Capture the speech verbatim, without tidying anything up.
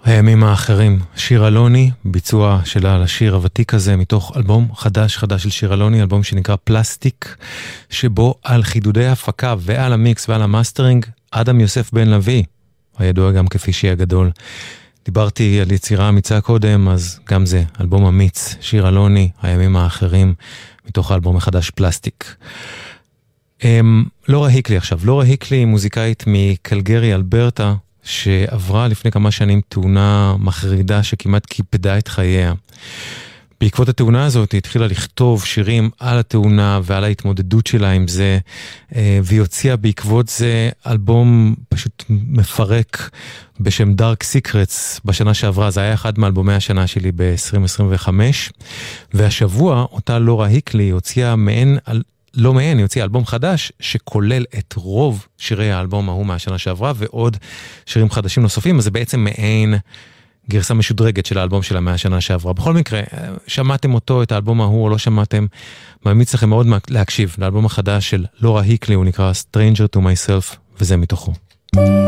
הימים האחרים, שיר אלוני, ביצוע שלה לשיר הוותיק הזה מתוך אלבום חדש חדש של שיר אלוני, אלבום שנקרא פלסטיק, שבו על חידודי הפקה ועל המיקס ועל המאסטרינג, אדם יוסף בן לוי, הידוע גם כפישי הגדול. דיברתי על יצירה אמיצה קודם, אז גם זה, אלבום אמיץ, שיר אלוני, הימים האחרים, מתוך האלבום החדש פלסטיק. לורה היקלי עכשיו, לורה היקלי היא מוזיקאית מקלגרי אלברטה, שעברה לפני כמה שנים תאונה מחרידה שכמעט קיפדה את חייה. בעקבות התאונה הזאת היא התחילה לכתוב שירים על התאונה ועל ההתמודדות שלה עם זה, והיא הוציאה בעקבות זה אלבום פשוט מפרק בשם Dark Secrets בשנה שעברה. זה היה אחד מאלבומי השנה שלי ב-עשרים עשרים וחמש, והשבוע אותה לורה היקלי הוציאה מעין על לא מעין, היא הוציאה אלבום חדש שכולל את רוב שירי האלבום ההוא מהשנה שעברה ועוד שירים חדשים נוספים, אז זה בעצם מעין גרסה משודרגת של האלבום שלה מהשנה שעברה. בכל מקרה, שמעתם אותו, את האלבום ההוא או לא שמעתם, ממליץ לכם מאוד להקשיב לאלבום החדש של לורה היקלי, הוא נקרא Stranger to Myself, וזה מתוכו.